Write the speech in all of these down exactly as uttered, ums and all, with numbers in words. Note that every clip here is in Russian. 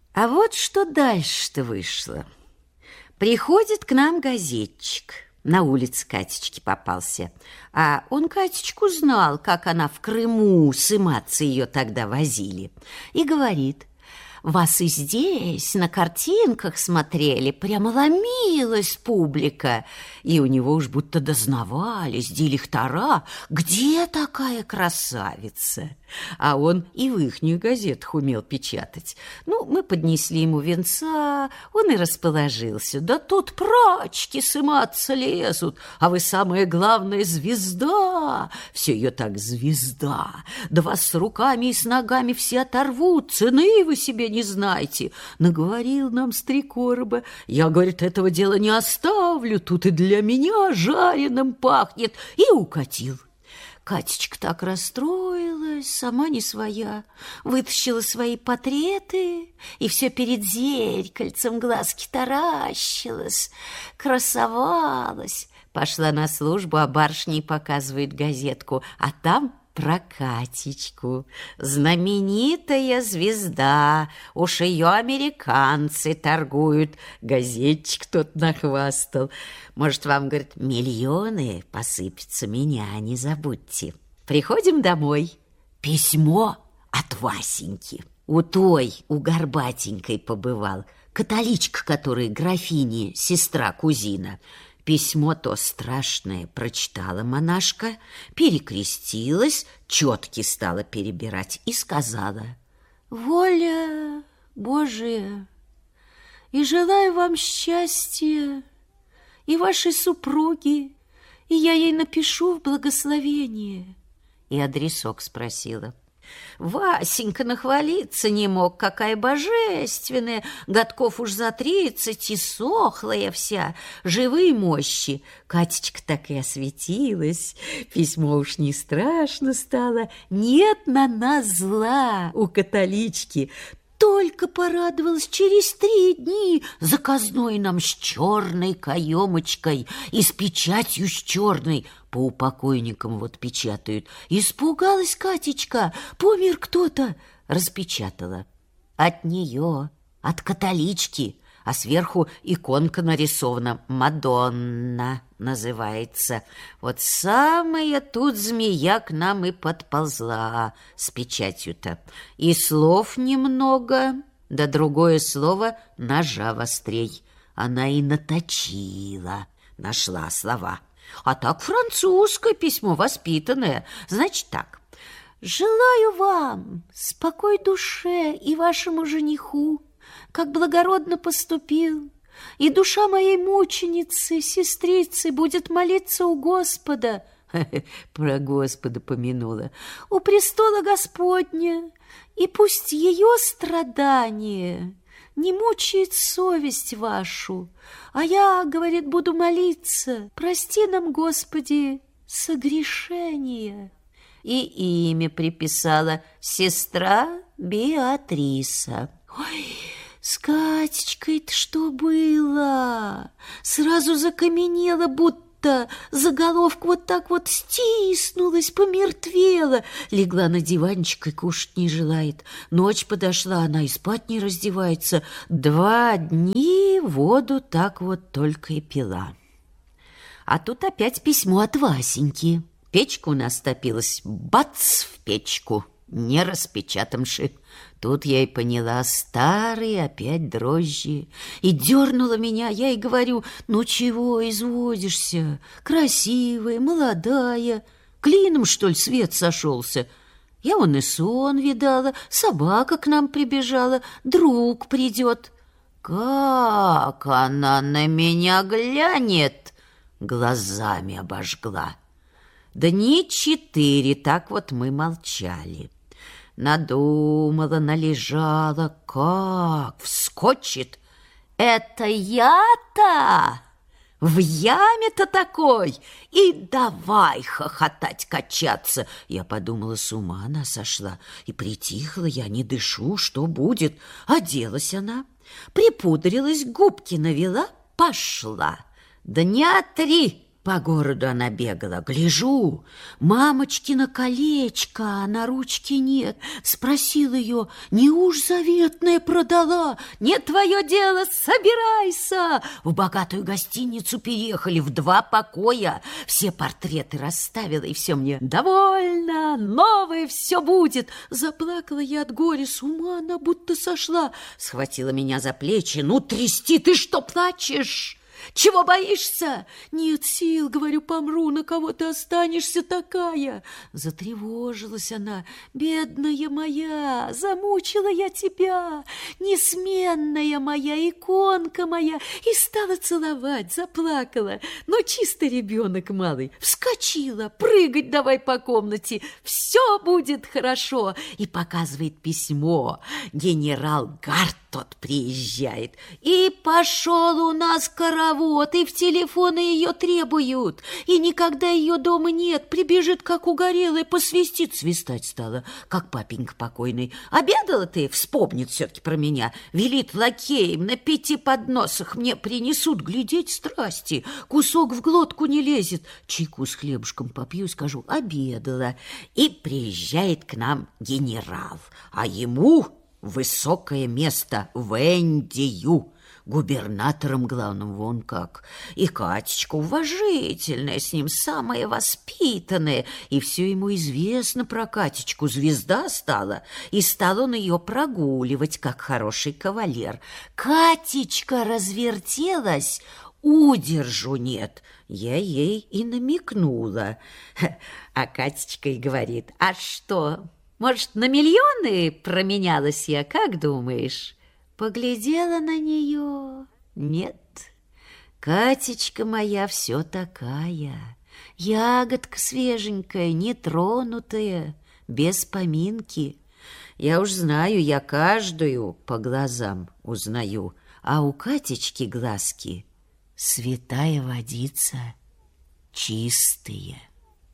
А вот что дальше-то вышло. Приходит к нам газетчик. На улице Катечки попался. А он Катечку знал, как она в Крыму сыматься ее тогда возили. И говорит: вас и здесь на картинках смотрели, прямо ломилась публика. И у него уж будто дознавались директора, где такая красавица. А он и в ихних газетах умел печатать. Ну, мы поднесли ему венца, он и расположился. Да тут прачки сыматься лезут, а вы самая главная звезда. Все ее так звезда. Да вас с руками и с ногами все оторвут, цены вы себе не знаете. Наговорил нам с три короба. Я, говорит, этого дела не оставлю, тут и для меня жареным пахнет. И укатил. Катечка так расстроилась, сама не своя, вытащила свои портреты и все перед зеркальцем глазки таращилась, красовалась. Пошла на службу, а барышня показывает газетку, а там про Катечку. Знаменитая звезда, уж ее американцы торгуют. Газетчик тот нахвастал. Может, вам, говорит, миллионы посыпятся, меня не забудьте. Приходим домой. Письмо от Васеньки. У той, у горбатенькой побывал. Католичка, которая графиня, сестра-кузина. Письмо то страшное прочитала монашка, перекрестилась, четки стала перебирать и сказала: «Воля Божия, и желаю вам счастья, и вашей супруги, и я ей напишу в благословение». И адресок спросила. Васенька нахвалиться не мог, какая божественная, годков уж за тридцать, и сохлая вся, живые мощи. Катечка так и осветилась, письмо уж не страшно стало, нет на нас зла у католички. Только порадовалась, через три дни заказной нам с черной каемочкой и с печатью с черной. По упокойникам вот печатают. Испугалась Катечка, помер кто-то. Распечатала. От нее, от католички, а сверху иконка нарисована. Мадонна называется. Вот самая тут змея к нам и подползла с печатью-то. И слов немного, да другое слово ножа вострей. Она и наточила, нашла слова. А так французское письмо, воспитанное. Значит так. Желаю вам спокой душе и вашему жениху, как благородно поступил, и душа моей мученицы, сестрицы, будет молиться у Господа. Про Господа помянула. У престола Господня, и пусть ее страдания не мучает совесть вашу, а я, говорит, буду молиться. Прости нам, Господи, согрешение. И имя приписала: сестра Беатриса. Ой, с Катечкой-то что было? Сразу закаменела, будто заголовку вот так вот стиснулась, помертвела. Легла на диванчик и кушать не желает. Ночь подошла, она и спать не раздевается. Два дни воду так вот только и пила. А тут опять письмо от Васеньки. Печка у нас топилась. Бац в печку, не распечатамши. Тут я и поняла, старые опять дрожжи. И дернула меня, я и говорю: ну чего изводишься? Красивая, молодая. Клином, что ли, свет сошелся? Я вон и сон видала, собака к нам прибежала, друг придет. Как она на меня глянет, глазами обожгла. Дни четыре так вот мы молчали. Надумала, належала, как вскочит. Это я-то? В яме-то такой? И давай хохотать, качаться. Я подумала, с ума она сошла. И притихла я, не дышу, что будет. Оделась она, припудрилась, губки навела, пошла. Дня три по городу она бегала. Гляжу, мамочкино колечко, а на ручке нет. Спросил ее, не уж заветное продала? Нет, твое дело, собирайся. В богатую гостиницу переехали в два покоя. Все портреты расставила, и все мне довольно, новое все будет. Заплакала я от горя, с ума она будто сошла. Схватила меня за плечи. Ну, трясти, ты что плачешь? Чего боишься? Нет сил, говорю, помру, на кого ты останешься такая? Затревожилась она. Бедная моя, замучила я тебя, несменная моя, иконка моя. И стала целовать, заплакала. Но чисто ребенок малый. Вскочила, прыгать давай по комнате. Все будет хорошо. И показывает письмо. Генерал Гарт тот приезжает. И пошел у нас каравод, и в телефоны ее требуют. И никогда ее дома нет. Прибежит, как угорелая, посвистит. Свистать стала, как папенька покойный. Обедала ты? Вспомнит все-таки про меня. Велит лакеям на пяти подносах мне принесут. Глядеть страсти. Кусок в глотку не лезет. Чайку с хлебушком попью, скажу, обедала. И приезжает к нам генерал. А ему высокое место в Индию, губернатором главным, вон как. И Катечка уважительная с ним, самая воспитанная, и все ему известно про Катечку, звезда стала, и стал он ее прогуливать, как хороший кавалер. Катечка развертелась, удержу нет. Я ей и намекнула. А Катечка и говорит, а что, может, на миллионы променялась я, как думаешь? Поглядела на нее. Нет, Катечка моя все такая, ягодка свеженькая, нетронутая, без поминки. Я уж знаю, я каждую по глазам узнаю, а у Катечки глазки святая водица, чистые.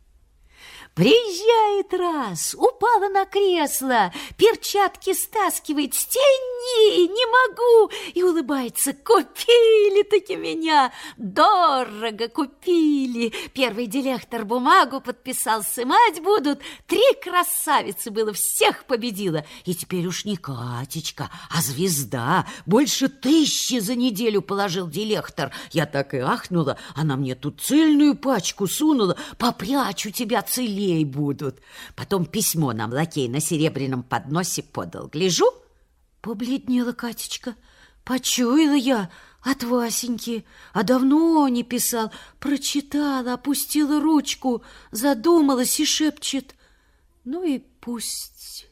Приезжает раз, упала на кресло, перчатки стаскивает, стяни, не могу, и улыбается. Купили-таки меня, дорого купили. Первый директор бумагу подписал, сымать будут. Три красавицы было, всех победила. И теперь уж не Катечка, а звезда. Больше тысячи за неделю положил директор. Я так и ахнула, она мне тут цельную пачку сунула. Попрячу тебя целей будут. Потом письмо нам лакей на серебряном подносе подал. Гляжу, побледнела Катечка. Почуяла я от Васеньки, а давно не писал. Прочитала, опустила ручку, задумалась и шепчет. Ну и пусть.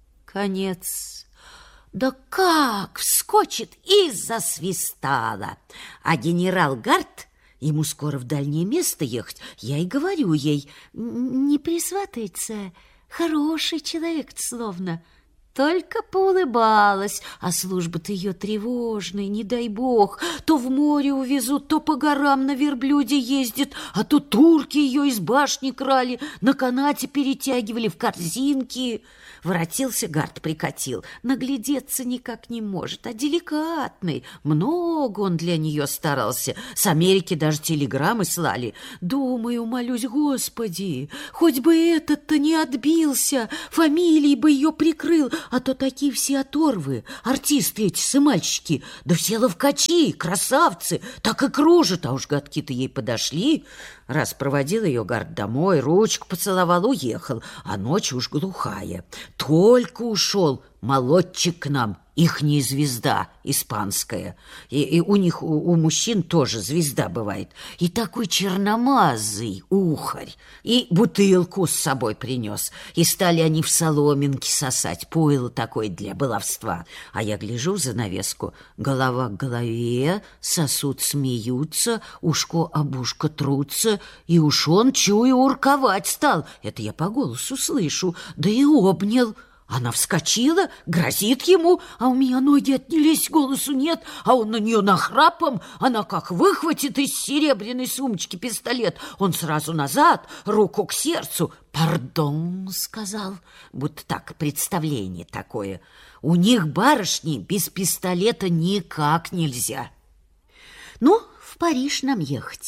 Конец. Да как вскочит и засвистала. А генерал Гарт, ему скоро в дальнее место ехать, я и говорю ей, не присватается, хороший человек словно. Только поулыбалась, а служба-то ее тревожная, не дай бог. То в море увезут, то по горам на верблюде ездит, а то турки ее из башни крали, на канате перетягивали в корзинки. Воротился Гарт, прикатил, наглядеться никак не может, а деликатный. Много он для нее старался, с Америки даже телеграммы слали. Думаю, молюсь, Господи, хоть бы этот-то не отбился, фамилией бы ее прикрыл, а то такие все оторвы, артисты эти, сымальщики, да все ловкачи, красавцы, так и кружат, а уж гадки-то ей подошли. Раз проводил ее Гарт домой, ручку поцеловал, уехал, а ночь уж глухая. Только ушел молодчик к нам, ихняя звезда испанская. И, и у них, у, у мужчин тоже звезда бывает. И такой черномазый ухарь. И бутылку с собой принес. И стали они в соломинке сосать. Пойло такое для баловства. А я гляжу в занавеску. Голова к голове, сосуд смеются, ушко об ушко трутся. И уж он, чую, урковать стал. Это я по голосу слышу. Да и обнял. Она вскочила, грозит ему, а у меня ноги отнялись, голосу нет, а он на нее нахрапом. Она как выхватит из серебряной сумочки пистолет. Он сразу назад, руку к сердцу. «Пардон», — сказал, будто так, представление такое. У них, барышни, без пистолета никак нельзя. Ну, в Париж нам ехать.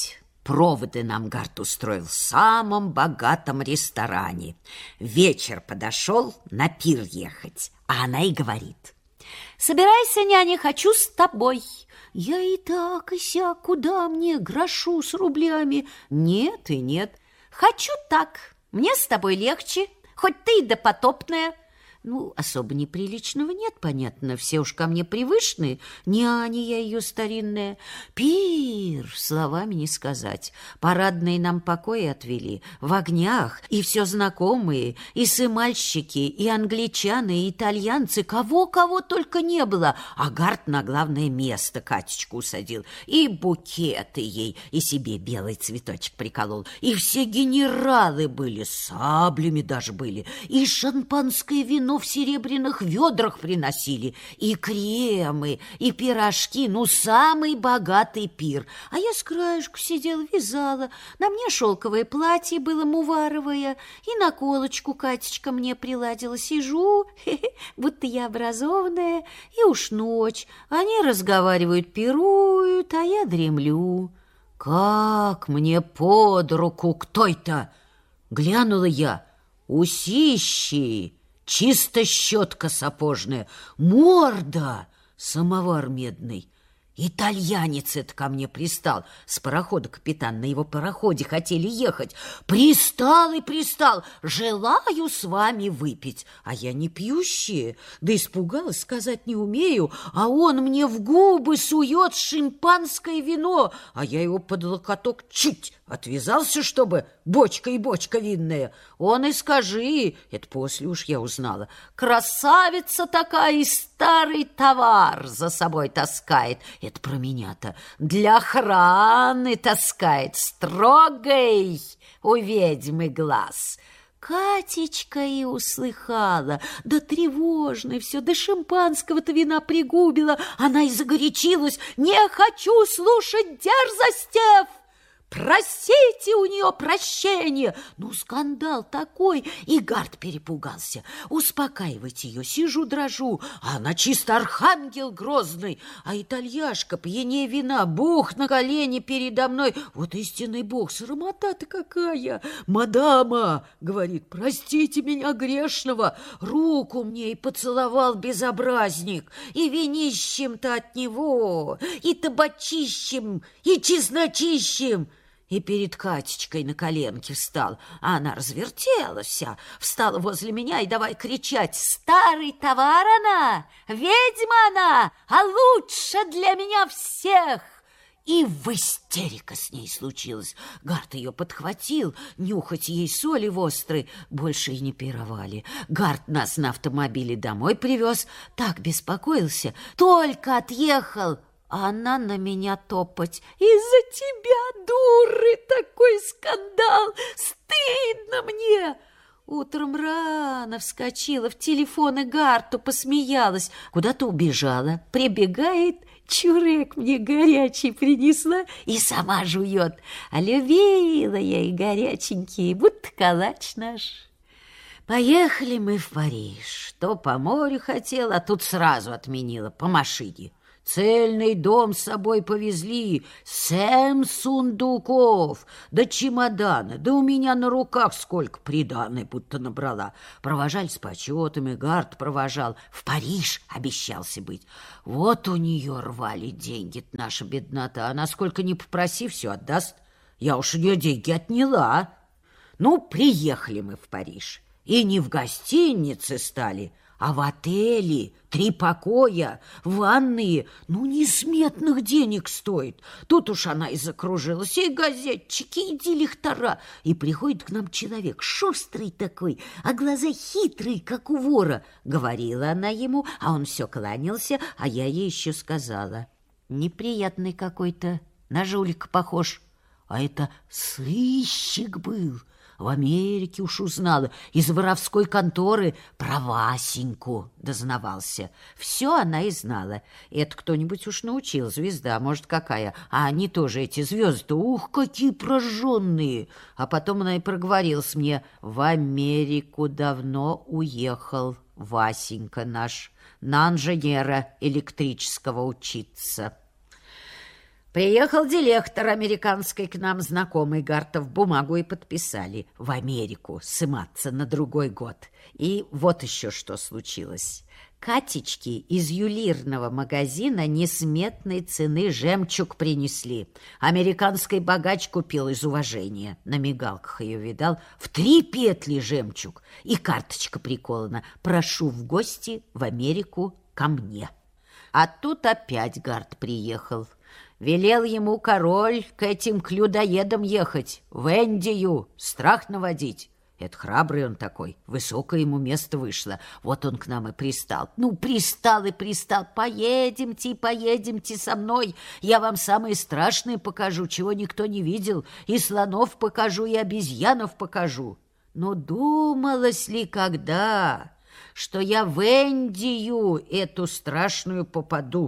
Проводы нам Гарт устроил в самом богатом ресторане. Вечер подошел, на пир ехать. А она и говорит: собирайся, няня, хочу с тобой. Я и так, и сяк, куда мне, грошу с рублями. Нет и нет. Хочу так, мне с тобой легче, хоть ты и допотопная. Ну, особо неприличного нет, понятно, все уж ко мне привычные, няня я ее старинная. Пир, словами не сказать. Парадные нам покои отвели, в огнях, и все знакомые, и сымальщики, и англичаны, и итальянцы, кого-кого только не было. А Гарт на главное место Катечку усадил, и букеты ей, и себе белый цветочек приколол, и все генералы были, саблями даже были, и шампанское вино в серебряных ведрах приносили, и кремы, и пирожки, ну, самый богатый пир. А я с краешку сидела, вязала, на мне шелковое платье было муваровое, и наколочку Катечка мне приладила. Сижу, будто я образованная, и уж ночь. Они разговаривают, пируют, а я дремлю. Как мне под руку кто-то! Глянула я, усищи, чисто щетка сапожная, морда, самовар медный. Итальянец это ко мне пристал. С парохода капитан, на его пароходе хотели ехать. Пристал и пристал. Желаю с вами выпить. А я не пьющая, да испугалась, сказать не умею. А он мне в губы сует шампанское вино, а я его под локоток чуть отвязался, чтобы бочка и бочка винная. Он и скажи, это после уж я узнала, красавица такая и старый товар за собой таскает. Это про меня-то. Для охраны таскает, строгой у ведьмы глаз. Катечка и услыхала, да тревожно все, да шампанского-то вина пригубила. Она и загорячилась. Не хочу слушать дерзостей. Просите у нее прощения. Ну, скандал такой. И Гарт перепугался. Успокаивать ее, сижу, дрожу. А она чисто архангел грозный. А итальяшка, пьянее вина, бог на колени передо мной. Вот истинный бог, срамота-то какая. Мадама, говорит, простите меня грешного. Руку мне и поцеловал безобразник. И винищем-то от него, и табачищем, и чесночищем. И перед Катечкой на коленке встал, а она развертелась вся, встала возле меня и давай кричать: «Старый товар она, ведьма она, а лучше для меня всех!» И в истерика с ней случилась. Гарт ее подхватил, нюхать ей соли востры, больше и не пировали. Гарт нас на автомобиле домой привез, так беспокоился, только отъехал, а она на меня топать. Из-за тебя, дуры, такой скандал! Стыдно мне! Утром рано вскочила, в телефон и Гарту посмеялась. Куда-то убежала. Прибегает, чурек мне горячий принесла и сама жует. А любила я и горяченький, будто калач наш. Поехали мы в Париж. То по морю хотела, а тут сразу отменила, по машине. Цельный дом с собой повезли, семь сундуков, да чемоданы, да у меня на руках сколько приданой будто набрала. Провожали с почетами, Гарт провожал, в Париж обещался быть. Вот у нее рвали деньги наша беднота, она сколько ни попроси, все отдаст. Я уж у нее деньги отняла. Ну, приехали мы в Париж, и не в гостинице стали, а в отеле, три покоя, ванные, ну, несметных денег стоит. Тут уж она и закружилась, и газетчики, и директора. И приходит к нам человек, шустрый такой, а глаза хитрые, как у вора. Говорила она ему, а он все кланялся, а я ей еще сказала: неприятный какой-то, на жулика похож. А это сыщик был. В Америке уж узнала, из воровской конторы про Васеньку дознавался. Все она и знала. Это кто-нибудь уж научил, звезда, может, какая. А они тоже, эти звезды, ух, какие прожженные. А потом она и проговорилась мне: в Америку давно уехал Васенька наш, на инженера электрического учиться. Приехал директор американской к нам знакомый, Гартов бумагу и подписали в Америку сыматься на другой год. И вот еще что случилось. Катечки из ювелирного магазина несметной цены жемчуг принесли. Американский богач купил из уважения. На мигалках ее видал. В три петли жемчуг. И карточка приколана. Прошу в гости в Америку ко мне. А тут опять Гарт приехал. Велел ему король к этим к людоедам ехать, в Индию, страх наводить. Это храбрый он такой, высокое ему место вышло. Вот он к нам и пристал. Ну, пристал и пристал. Поедемте, поедемте со мной. Я вам самое страшное покажу, чего никто не видел. И слонов покажу, и обезьянов покажу. Но думалось ли когда, что я в Индию эту страшную попаду?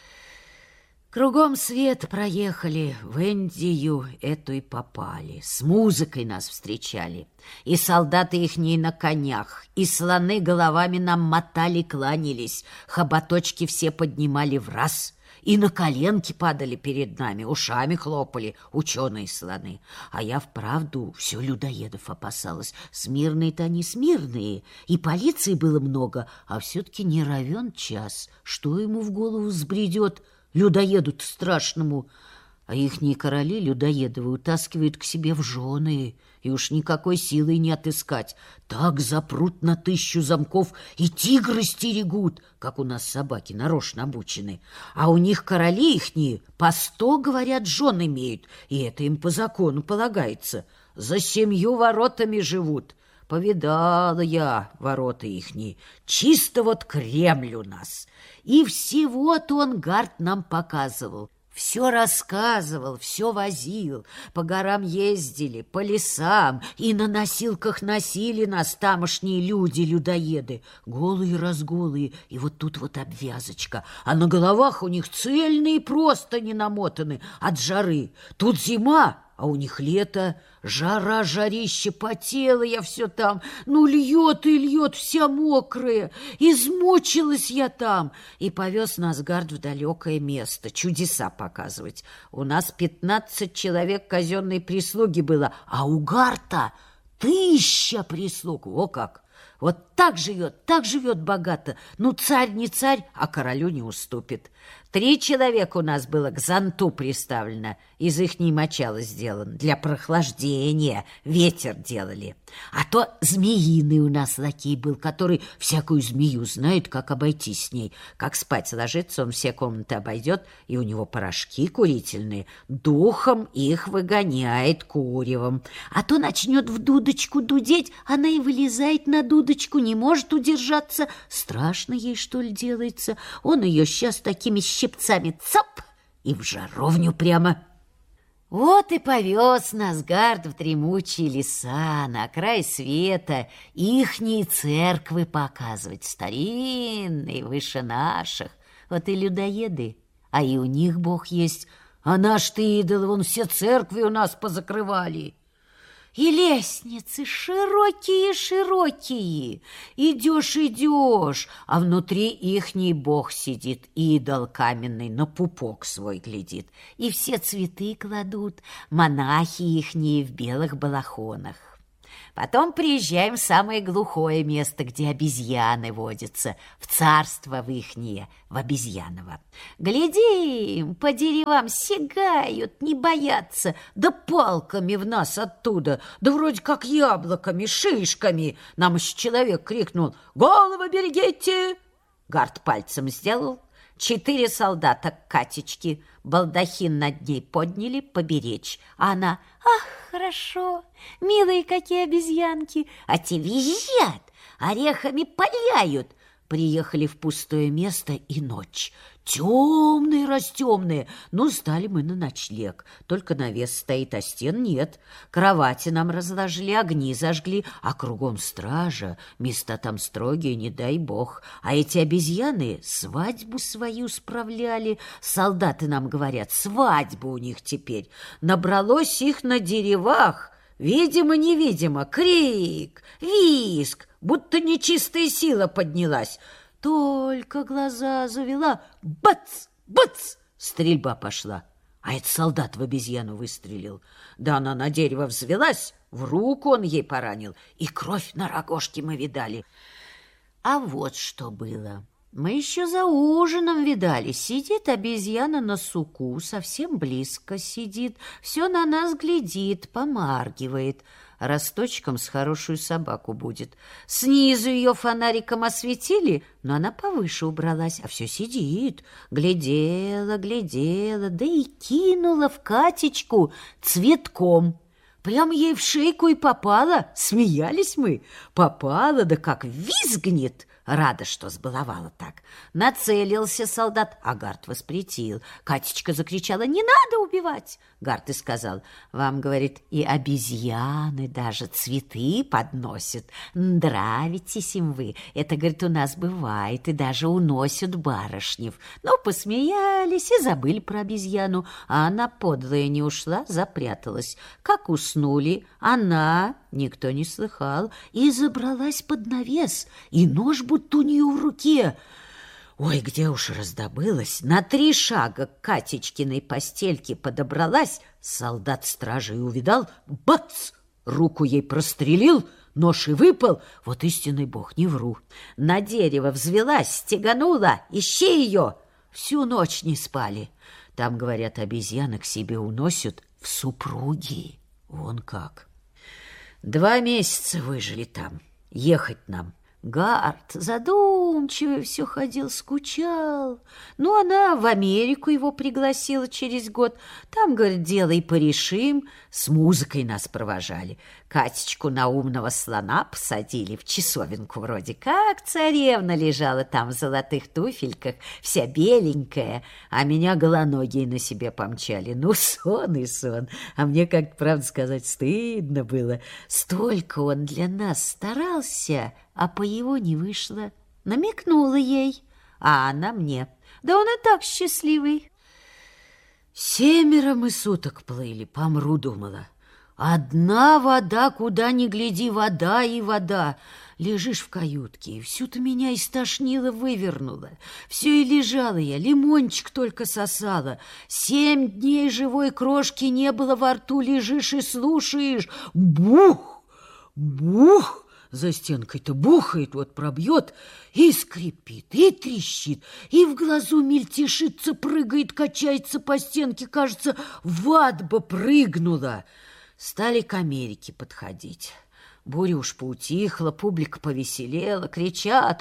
Кругом свет проехали, в Индию эту и попали. С музыкой нас встречали. И солдаты ихние на конях, и слоны головами нам мотали, кланялись. Хоботочки все поднимали в раз. И на коленки падали перед нами, ушами хлопали ученые слоны. А я вправду все людоедов опасалась. Смирные-то они смирные, и полиции было много, а все-таки не равен час. Что ему в голову взбредет? Людоеду-то страшному. А ихние короли людоедовы утаскивают к себе в жены, и уж никакой силы не отыскать. Так запрут на тысячу замков, и тигры стерегут, как у нас собаки нарочно обучены. А у них короли ихние по сто, говорят, жен имеют, и это им по закону полагается. За семью воротами живут. Повидала я ворота ихние, чисто вот Кремль у нас. И всего-то он, Гарт, нам показывал. Все рассказывал, все возил. По горам ездили, по лесам, и на носилках носили нас тамошние люди-людоеды. Голые-разголые, и вот тут вот обвязочка. А на головах у них цельные простыни намотаны от жары. Тут зима, а у них лето, жара, жарище, потела я все там. Ну, льет и льет, вся мокрая. Измучилась я там. И повез нас Гарт в далекое место, чудеса показывать. У нас пятнадцать человек казенной прислуги было, а у Гарта тысяча прислуг. О как! Вот так живет, так живет богато. Ну, царь не царь, а королю не уступит. Три человека у нас было к зонту приставлено, из ихней мочала сделан, для прохлаждения, ветер делали. А то змеиный у нас лакей был, который всякую змею знает, как обойтись с ней. Как спать ложится, он все комнаты обойдет, и у него порошки курительные, духом их выгоняет куревом. А то начнет в дудочку дудеть, она и вылезает на дудочку, не может удержаться. Страшно ей, что ли, делается. Он ее сейчас такими щипцами цап и в жаровню прямо. Вот и повез нас Гарт в дремучие леса, на край света, ихние церквы показывать, старинные, выше наших. Вот и людоеды, а и у них Бог есть, а наш-то идол, вон все церкви у нас позакрывали. И лестницы широкие-широкие. Идешь, идешь, а внутри ихний бог сидит, идол каменный, на пупок свой глядит. И все цветы кладут, монахи ихние в белых балахонах. Потом приезжаем в самое глухое место, где обезьяны водятся, в царство в ихнее, в обезьяново. Глядим, по деревам сигают, не боятся, да палками в нас оттуда, да вроде как яблоками, шишками. Нам еще человек крикнул: «Головы берегите!» Гарт пальцем сделал. Четыре солдата к Катечке, балдахин над ней подняли поберечь, а она: «Ах, хорошо, милые какие обезьянки, а те визжат, орехами паляют». Приехали в пустое место, и ночь. Темные-растемные. Ну, стали мы на ночлег. Только навес стоит, а стен нет. Кровати нам разложили, огни зажгли, а кругом стража. Места там строгие, не дай бог. А эти обезьяны свадьбу свою справляли. Солдаты нам говорят, свадьба у них теперь. Набралось их на деревах. Видимо-невидимо, крик, визг, будто нечистая сила поднялась. Только глаза завела, бац, бац, стрельба пошла. А этот солдат в обезьяну выстрелил. Да она на дерево взвелась, в руку он ей поранил, и кровь на рогожке мы видали. А вот что было. Мы еще за ужином видали. Сидит обезьяна на суку, совсем близко сидит, все на нас глядит, помаргивает. Росточком с хорошую собаку будет. Снизу ее фонариком осветили, но она повыше убралась, а все сидит. Глядела, глядела, да и кинула в Катечку цветком. Прям ей в шейку и попала. Смеялись мы. Попала, да как визгнет. Рада, что сбаловала так. Нацелился солдат, а Гард воспретил. Катечка закричала: «Не надо убивать!» Гард и сказал: «Вам, говорит, и обезьяны даже цветы подносят. Нравитесь им вы. Это, говорит, у нас бывает, и даже уносят барышнев». Ну, посмеялись и забыли про обезьяну. А она, подлая, не ушла, запряталась. Как уснули, она, никто не слыхал, и забралась под навес, и нож будто у нее в руке. Ой, где уж раздобылась, на три шага к Катечкиной постельке подобралась, солдат стражей увидал, бац, руку ей прострелил, нож и выпал, вот истинный бог, не вру. На дерево взвелась, стеганула, ищи ее, всю ночь не спали. Там, говорят, обезьяны к себе уносят в супруги, вон как. Два месяца выжили там, ехать нам. Гард задумчивый все ходил, скучал. Ну, она в Америку его пригласила через год. Там, говорит, дело и порешим. С музыкой нас провожали. Катечку на умного слона посадили в часовенку вроде. Как царевна лежала там в золотых туфельках, вся беленькая, а меня голоногие на себе помчали. Ну, сон и сон. А мне, как правду сказать, стыдно было. Столько он для нас старался, а по его не вышло. Намекнула ей, а она мне. Да он и так счастливый. Семеро мы суток плыли, помру, думала. Одна вода, куда ни гляди, вода и вода. Лежишь в каютке, и всю-то меня истошнило, вывернуло. Все и лежала я, лимончик только сосала. Семь дней живой крошки не было во рту, лежишь и слушаешь. Бух, бух. За стенкой-то бухает, вот пробьет, и скрипит, и трещит, и в глазу мельтешится, прыгает, качается по стенке, кажется, в ад бы прыгнула. Стали к Америке подходить. Буря уж поутихла, публика повеселела, кричат: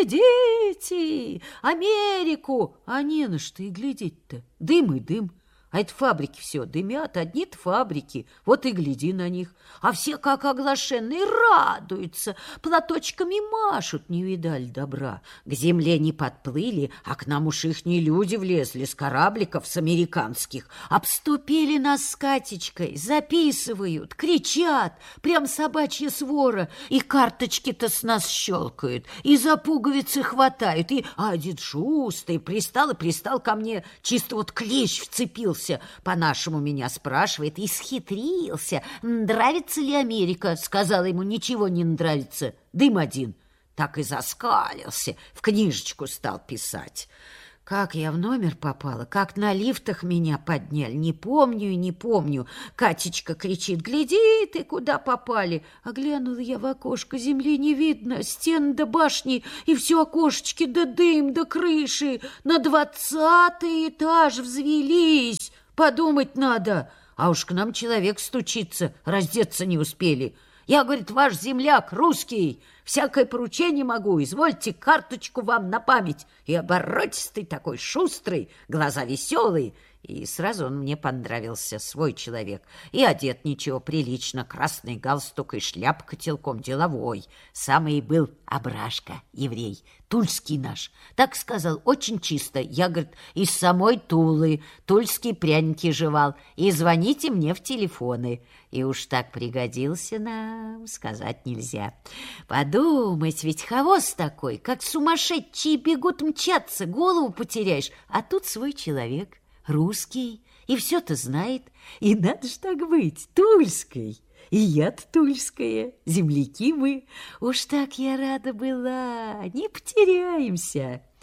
«Глядите! Америку!» А не на что и глядеть-то. Дым и дым. А это фабрики все дымят, одни-то фабрики. Вот и гляди на них. А все, как оглашенные, радуются, платочками машут, не видали добра. К земле не подплыли, а к нам уж ихние люди влезли с корабликов, с американских. Обступили нас с Катечкой, записывают, кричат, прям собачья свора. И карточки-то с нас щелкают, и за пуговицы хватают. И один шустрый пристал и пристал ко мне, чисто вот клещ вцепился. По-нашему меня спрашивает, и схитрился. «Нравится ли Америка?» Сказала ему: «Ничего не нравится, дым один». Так и заскалился, в книжечку стал писать. Как я в номер попала, как на лифтах меня подняли, не помню и не помню. Катечка кричит: «Гляди ты, куда попали!» А глянула я в окошко, земли не видно, стен до башни, и все окошечки да дым, да крыши. На двадцатый этаж взвелись. Подумать надо. А уж к нам человек стучится, раздеться не успели. Я, говорит, ваш земляк, русский, всякое поручение могу, извольте карточку вам на память. И оборотистый такой, шустрый, глаза веселые. И сразу он мне понравился, свой человек. И одет ничего прилично, красный галстук и шляп котелком деловой. Самый был Абрашка, еврей, тульский наш. Так сказал, очень чисто. Я, говорит, из самой Тулы, тульские пряники жевал. И звоните мне в телефоны. И уж так пригодился нам, сказать нельзя. Подумать, ведь хвост такой, как сумасшедшие бегут мчаться, голову потеряешь. А тут свой человек, русский, и все-то знает. И надо ж так быть, тульской. И я-то тульская, земляки мы. Уж так я рада была, не потеряемся.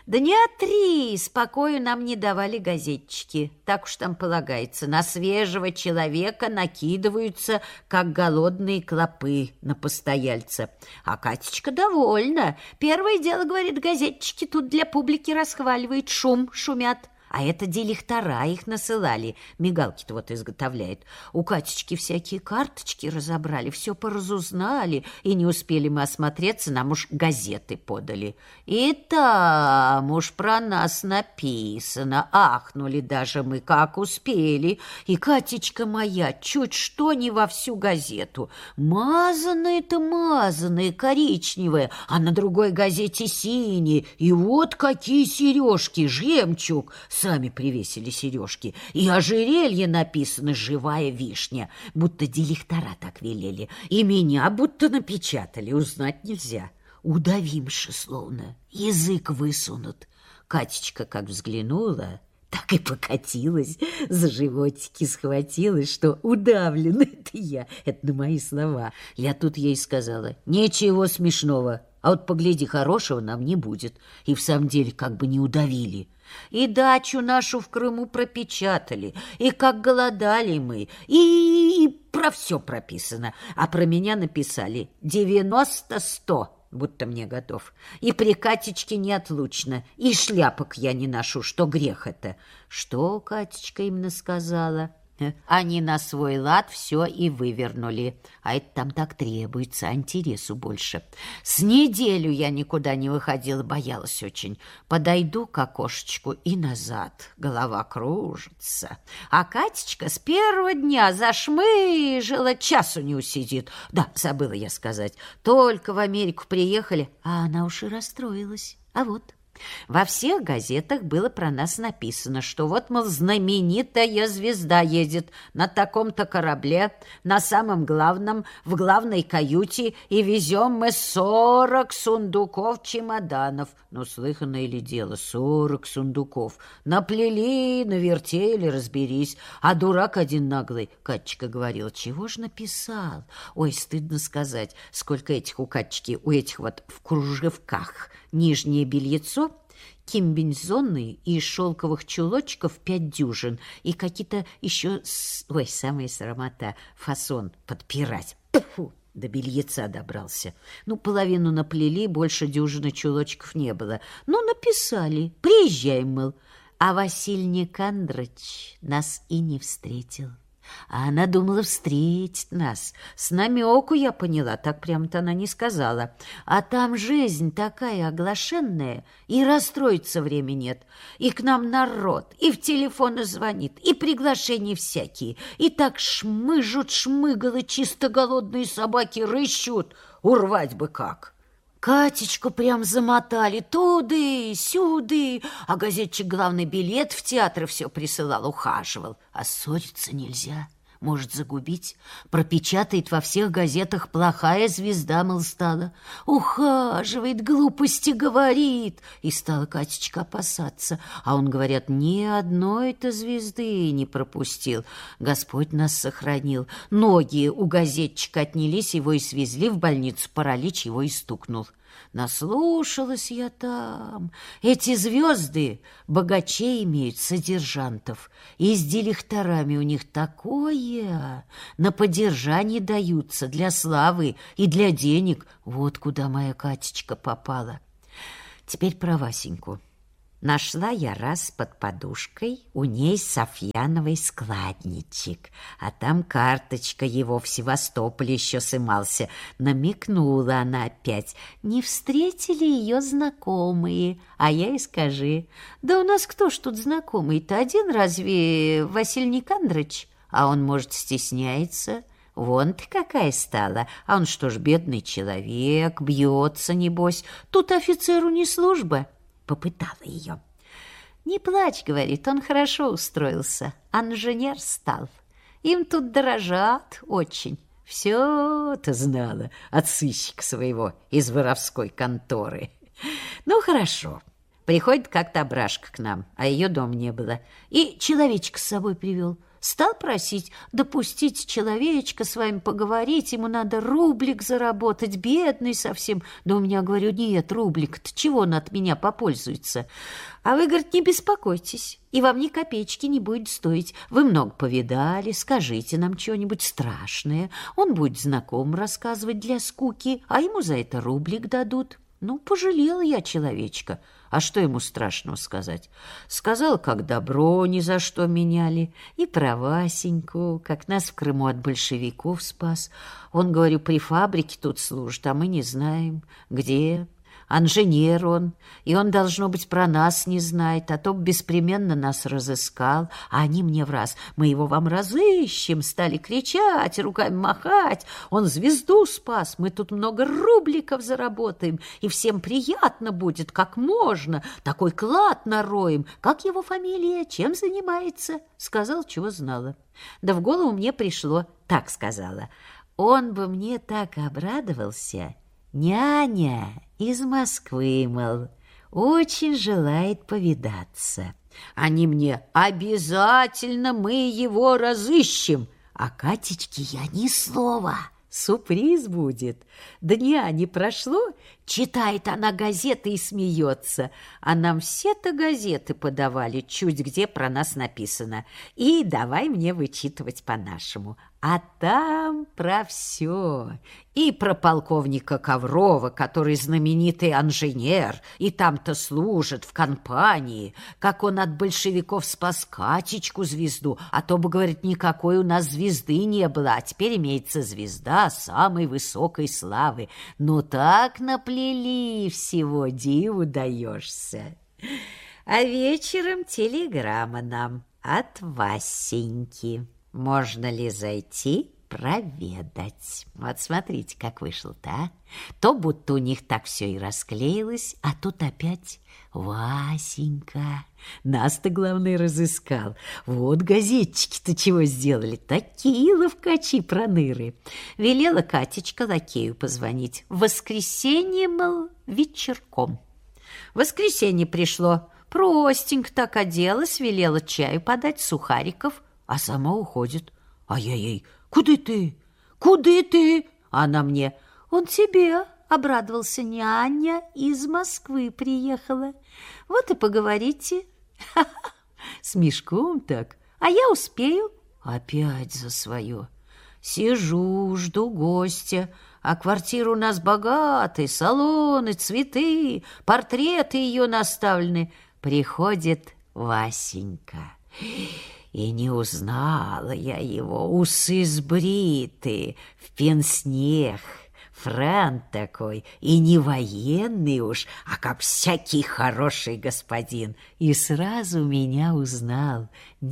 Дня три спокою нам не давали газетчики. Так уж там полагается. На свежего человека накидываются, как голодные клопы на постояльца. А Катечка довольна. Первое дело, говорит, газетчики тут для публики расхваливают, шум шумят. А это дилихтора их насылали. Мигалки-то вот изготовляют. У Катечки всякие карточки разобрали, все поразузнали. И не успели мы осмотреться, нам уж газеты подали. И там уж про нас написано. Ахнули даже мы, как успели. И Катечка моя чуть что не во всю газету. Мазаная-то мазаная, коричневая, а на другой газете синие. И вот какие сережки, жемчуг. Сами привесили сережки. И ожерелье написано «Живая вишня». Будто дилихтора так велели. И меня будто напечатали. Узнать нельзя. Удавимши словно. Язык высунут. Катечка как взглянула, так и покатилась. За животики схватилась, что удавлена-то я. Это на мои слова. Я тут ей сказала: ничего смешного. А вот погляди, хорошего нам не будет. И в самом деле как бы не удавили. И дачу нашу в Крыму пропечатали, и как голодали мы, и, и про все прописано. А про меня написали девяносто сто, будто мне готов. И при Катечке неотлучно, и шляпок я не ношу, что грех это. Что Катечка именно сказала? Они на свой лад все и вывернули. А это там так требуется, а интересу больше. С неделю я никуда не выходила, боялась очень. Подойду к окошечку и назад. Голова кружится. А Катечка с первого дня зашмыжила, часу не усидит. Да, забыла я сказать. Только в Америку приехали, а она уж и расстроилась. А вот... Во всех газетах было про нас написано, что вот, мол, знаменитая звезда едет на таком-то корабле, на самом главном, в главной каюте, и везем мы сорок сундуков чемоданов. Ну, слыханное ли дело, сорок сундуков. Наплели, навертели, разберись. А дурак один наглый, Катечка говорила, чего ж написал? Ой, стыдно сказать, сколько этих у Катечки, у этих вот в кружевках. Нижнее бельецо, комбинезоны и шелковых чулочков пять дюжин, и какие-то еще, ой, самая срамота, фасон подпирать. Фу, до бельеца добрался. Ну, половину наплели, больше дюжины чулочков не было. Ну, написали, приезжаем, мол. А Василий Никандрович нас и не встретил. А она думала встретить нас. С намеку я поняла, так прямо-то она не сказала. А там жизнь такая оглашенная, и расстроиться времени нет. И к нам народ, и в телефоны звонит, и приглашения всякие. И так шмыжут шмыгалы, чисто голодные собаки рыщут. Урвать бы как. Катечку прям замотали туды-сюды, а газетчик главный билет в театр все присылал, ухаживал. А ссориться нельзя, может загубить. Пропечатает во всех газетах, плохая звезда, мол, стала. Ухаживает, глупости говорит. И стала Катечка опасаться. А он, говорят, ни одной-то звезды не пропустил. Господь нас сохранил. Ноги у газетчика отнялись, его и свезли в больницу. Паралич его и стукнул. Наслушалась я там. Эти звезды богачей имеют, содержантов. И с дилихторами у них такое. На поддержание даются для славы и для денег. Вот куда моя Катечка попала. Теперь про Васеньку. Нашла я раз под подушкой у ней Софьяновый складничек, а там карточка его в Севастополе еще сымался. Намекнула она опять, не встретили ее знакомые, а я и скажи, да у нас кто ж тут знакомый-то один, разве Василий Никандрович? А он, может, стесняется? Вон ты какая стала, а он что ж, бедный человек, бьется, небось, тут офицеру не служба. Попытала ее. Не плачь, говорит, он хорошо устроился, инженер стал. Им тут дорожат очень. Все-то знала от сыщика своего из воровской конторы. Ну, хорошо. Приходит как-то Абрашка к нам, а ее дома не было. И человечка с собой привел. Стал просить допустить человечка с вами поговорить, ему надо рублик заработать, бедный совсем. Да у меня, говорю, нет, рублик-то чего он от меня попользуется? А вы, говорит, не беспокойтесь, и вам ни копеечки не будет стоить. Вы много повидали, скажите нам что-нибудь страшное. Он будет знаком рассказывать для скуки, а ему за это рублик дадут. Ну, пожалела я человечка. А что ему страшного сказать? Сказал, как добро ни за что меняли, и про Васеньку, как нас в Крыму от большевиков спас. Он, говорю, при фабрике тут служит, а мы не знаем, где. Инженер он, и он, должно быть, про нас не знает, а то б беспременно нас разыскал. А они мне в раз: мы его вам разыщем, стали кричать, руками махать. Он звезду спас, мы тут много рубликов заработаем, и всем приятно будет, как можно. Такой клад нароем. Как его фамилия, чем занимается? Сказал, чего знала. Да в голову мне пришло, так сказала: он бы мне так обрадовался. Няня из Москвы, мол, очень желает повидаться. Они мне: обязательно мы его разыщем. А Катечке я ни слова. Сюрприз будет. Дня не прошло, читает она газеты и смеется. А нам все-то газеты подавали, чуть где про нас написано. И давай мне вычитывать по-нашему. А там про все. И про полковника Коврова, который знаменитый инженер, и там-то служит в компании, как он от большевиков спас Катечку звезду, а то бы, говорит, никакой у нас звезды не было, а теперь имеется звезда самой высокой славы. Ну так наплели всего, диву даешься. А вечером телеграмма нам от Васеньки. Можно ли зайти проведать? Вот смотрите, как вышло-то, а? То будто у них так все и расклеилось, а тут опять Васенька. Нас-то, главное, разыскал. Вот газетчики-то чего сделали. Такие ловкачи-проныры. Велела Катечка лакею позвонить. В воскресенье, мол, вечерком. В воскресенье пришло. Простенько так оделась, велела чаю подать, сухариков. А сама уходит. А я ей: куда ты? Куда ты? Она мне: он тебе, обрадовался, няня из Москвы приехала. Вот и поговорите. Ха-ха, с мешком так. А я успею. Опять за свое. Сижу, жду гостя. А квартира у нас богатая, салоны, цветы, портреты ее наставлены. Приходит Васенька. И не узнала я его, усы сбриты, в пенснех, франт такой, и не военный уж, а как всякий хороший господин. И сразу меня узнал.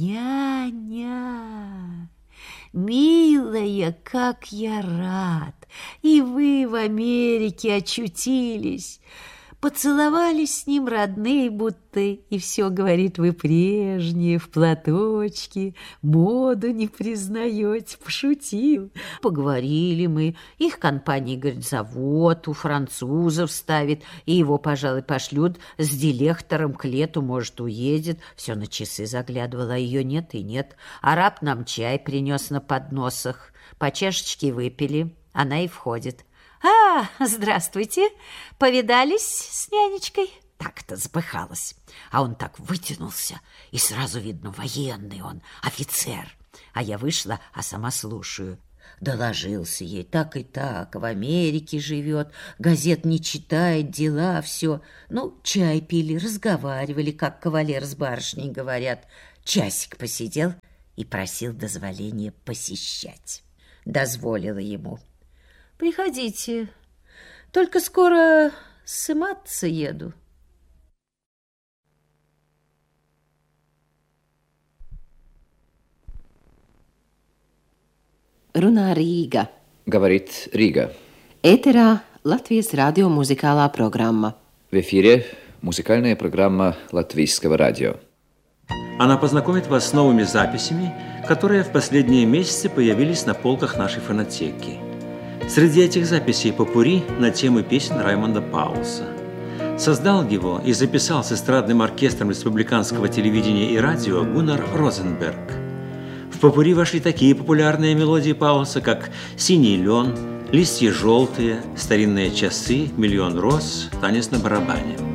Няня, милая, как я рад, и вы в Америке очутились. Поцеловались с ним родные будто, и все, говорит, вы прежние, в платочке, моду не признаете, пошутил. Поговорили мы, их компания, говорит, завод у французов ставит, и его, пожалуй, пошлют с дилехтором к лету, может, уедет. Все на часы заглядывала, а ее нет и нет. Араб нам чай принес на подносах, по чашечке выпили, она и входит. «А, здравствуйте! Повидались с нянечкой?» Так-то запыхалась. А он так вытянулся, и сразу видно, военный он, офицер. А я вышла, а сама слушаю. Доложился ей, так и так, в Америке живет, газет не читает, дела, все. Ну, чай пили, разговаривали, как кавалер с барышней говорят. Часик посидел и просил дозволения посещать. Дозволила ему. «Приходите, только скоро сыматься еду». Runā Rīga. Говорит Рига. Ēterā Latvijas radio музыкальная программа. В эфире музыкальная программа Латвийского радио. Она познакомит вас с новыми записями, которые в последние месяцы появились на полках нашей фонотеки. Среди этих записей попурри на темы песен Раймонда Паулса. Создал его и записал с эстрадным оркестром республиканского телевидения и радио Гуннар Розенберг. В попурри вошли такие популярные мелодии Паулса, как «Синий лен», «Листья желтые», «Старинные часы», «Миллион роз», «Танец на барабане».